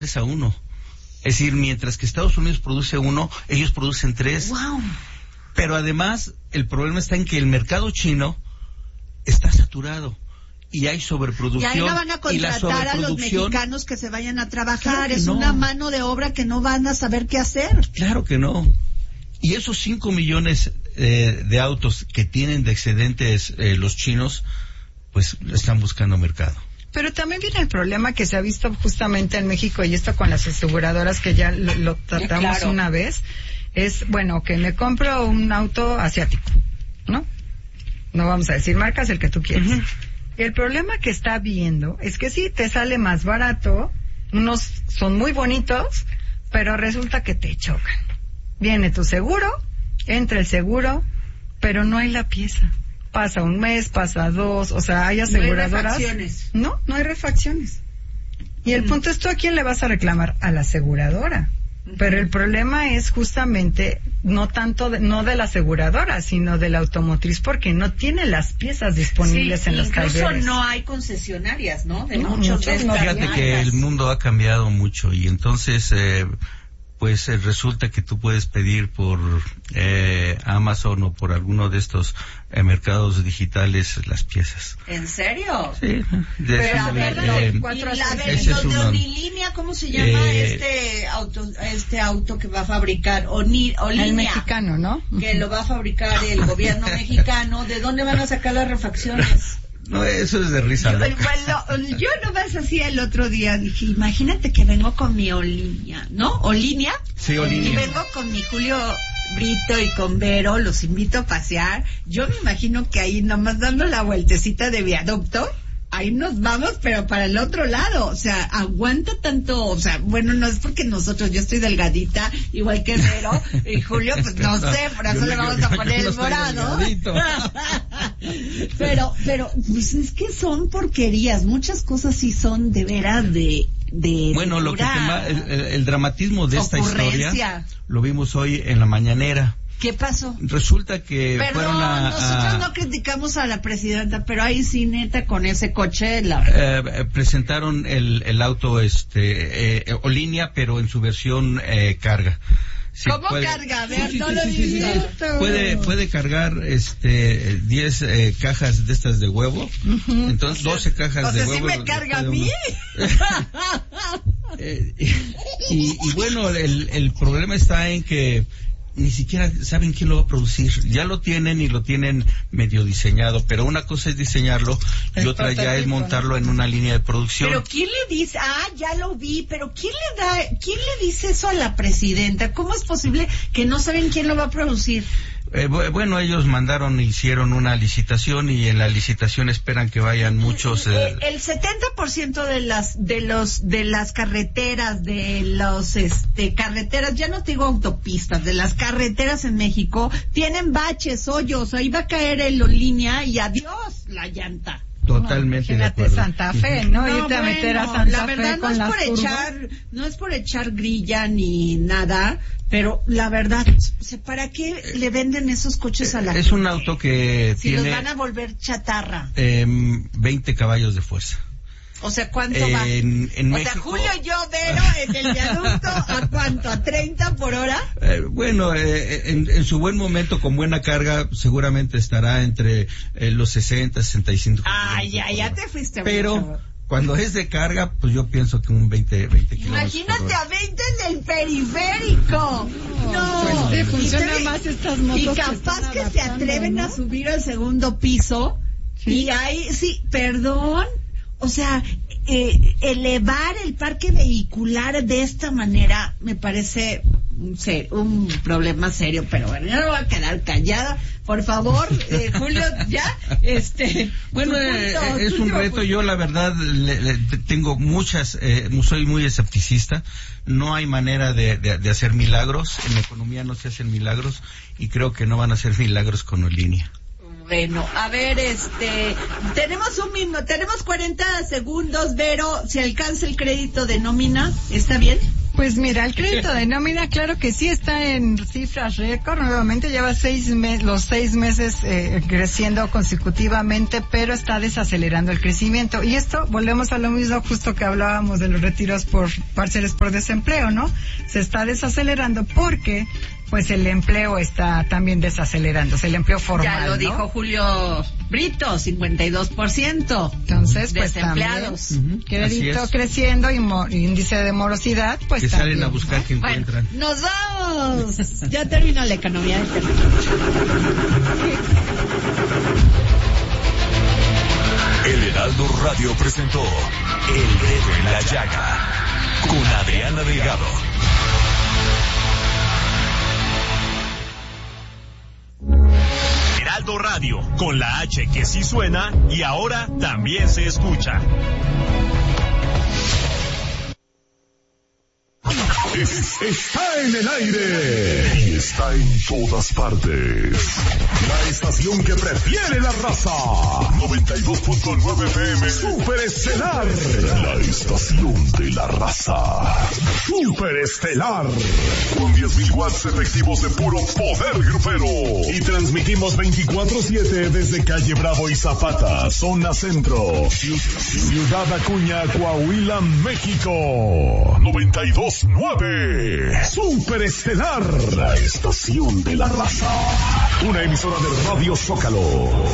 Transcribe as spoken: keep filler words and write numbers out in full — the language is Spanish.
tres a uno. Es decir, mientras que Estados Unidos produce uno, ellos producen tres. Wow. Pero además, el problema está en que el mercado chino está saturado y hay sobreproducción. Y ahí no van a contratar a los mexicanos que se vayan a trabajar. Claro es no. una mano de obra que no van a saber qué hacer. Claro que no. Y esos cinco millones eh, de autos que tienen de excedentes eh, los chinos, pues están buscando mercado. Pero también viene el problema que se ha visto justamente en México, y esto con las aseguradoras, que ya lo, lo tratamos claro. una vez, es, bueno, que me compro un auto asiático, ¿no? No vamos a decir marcas, el que tú quieras. Uh-huh. El problema que está viendo es que sí, te sale más barato, unos son muy bonitos, pero resulta que te chocan. Viene tu seguro, entra el seguro, pero no hay la pieza. Pasa un mes, pasa dos, o sea, hay aseguradoras. No hay refacciones. No, no hay refacciones. Y el mm. punto es, ¿tú a quién le vas a reclamar? A la aseguradora. Uh-huh. Pero el problema es justamente, no tanto, de, no de la aseguradora, sino de la automotriz, porque no tiene las piezas disponibles sí, en los talleres. Incluso no hay concesionarias, ¿no? De no, muchos muchos no. Fíjate que el mundo ha cambiado mucho y entonces... Eh, pues eh, resulta que tú puedes pedir por eh, Amazon o por alguno de estos eh, mercados digitales las piezas. ¿En serio? Sí. De Pero a ver, eh, y la versión de Onilínea, ¿cómo se llama eh, este auto este auto que va a fabricar? Oni, Olinea, el mexicano, ¿no? Que lo va a fabricar el gobierno mexicano. ¿De dónde van a sacar las refacciones? No, eso es de risa. Yo, bueno, yo nomás hacía el otro día, dije, imagínate que vengo con mi Olinea, ¿no? ¿Olinea? Sí, Olinea. Y vengo con mi Julio Brito y con Vero, los invito a pasear. Yo me imagino que ahí nomás dando la vueltecita de viaducto, ahí nos vamos, pero para el otro lado. O sea, aguanta tanto, o sea, bueno, no es porque nosotros, yo estoy delgadita, igual que Vero, y Julio, pues no sé, por eso yo, le vamos yo, a poner yo, yo el morado. pero, pero, pues es que son porquerías, muchas cosas sí son de veras de... de bueno, de lo que tema, el, el, el dramatismo de esta historia, lo vimos hoy en la mañanera. ¿Qué pasó? Resulta que Perdón, fueron a... nosotros a, no criticamos a la presidenta, pero ahí sí, neta, con ese coche... La... Eh, presentaron el, el auto este eh, Olinea, pero en su versión eh, carga. Sí, ¿cómo puede, carga? Sí, sí, no sí, lo sí, sí, sí. Puede, puede cargar este diez eh, cajas de estas de huevo. Uh-huh. Entonces, doce cajas o de sea, huevo. ¿sí me carga a mí? eh, y, y bueno, el, el problema está en que ni siquiera saben quién lo va a producir. Ya lo tienen y lo tienen medio diseñado, pero una cosa es diseñarlo y otra ya es montarlo en una línea de producción. Pero ¿quién le dice? Ah, ya lo vi, pero ¿quién le da, quién le dice eso a la presidenta? ¿Cómo es posible que no saben quién lo va a producir? Eh, bueno, ellos mandaron, hicieron una licitación y en la licitación esperan que vayan muchos. Eh... El setenta por ciento de las de los de las carreteras, de los este carreteras, ya no te digo autopistas, de las carreteras en México tienen baches, hoyos, ahí va a caer el Olinea y adiós la llanta. Totalmente. No, de acuerdo. Santa Fe, ¿no? No, Irte a bueno, meter a Santa la verdad Fe no con es las por curvas. echar, no es por echar grilla ni nada, pero la verdad, ¿para qué le venden esos coches a la Es gente? un auto que si tiene... los van a volver chatarra. Eh, veinte caballos de fuerza. O sea, ¿cuánto eh, va? En, en o México... sea, Julio y yo, Vero, en el viaducto, ¿a cuánto? ¿A treinta por hora? Eh, bueno, eh, en, en su buen momento, con buena carga, seguramente estará entre eh, los sesenta, sesenta y cinco. Ay, ya, ya te fuiste. Pero... mucho. Cuando es de carga, pues yo pienso que un veinte, veinte kilómetros. Imagínate a veinte en el periférico. No, no. Pues, sí, funciona te, más estas motos. Y capaz que, que se atreven, ¿no?, a subir al segundo piso. Sí. Y ahí, sí, perdón. O sea, eh, elevar el parque vehicular de esta manera me parece un, un problema serio, pero bueno, yo no voy a quedar callada. Por favor, eh, Julio, ya, este... Bueno, eh, es un reto. Punto. Yo, la verdad, le, le, tengo muchas... Eh, soy muy escepticista. No hay manera de, de, de hacer milagros. En la economía no se hacen milagros. Y creo que no van a hacer milagros con Olinea. Bueno, a ver, este... Tenemos un minuto, tenemos cuarenta segundos, Vero. Si alcanza el crédito de nómina, ¿está bien? Pues mira, el crédito de nómina, claro que sí está en cifras récord. Nuevamente lleva seis meses, los seis meses eh, creciendo consecutivamente, pero está desacelerando el crecimiento. Y esto, volvemos a lo mismo justo que hablábamos de los retiros por parciales por desempleo, ¿no? Se está desacelerando porque pues el empleo está también desacelerándose, el empleo formal, ya lo ¿no? dijo Julio Brito, cincuenta y dos por ciento Entonces, pues desempleados. También, uh-huh. Crédito creciendo y mo- índice de morosidad, pues que también, salen a buscar ¿no? que encuentran. Bueno, nos vamos. Ya terminó la economía del territorio. El Heraldo Radio presentó El Dedo en la Llaga con Adriana Delgado. Heraldo Radio, con la H que sí suena y ahora también se escucha. Es, está en el aire y está en todas partes. La estación que prefiere la raza. noventa y dos punto nueve F M. Super Estelar. La estación de la raza. Super Estelar. Con diez mil watts efectivos de puro poder grupero. Y transmitimos veinticuatro siete desde Calle Bravo y Zapata, zona centro. Ciudad Acuña, Coahuila, México. noventa y dos punto nueve. Super Estelar, la estación de la raza. Una emisora de Radio Zócalo.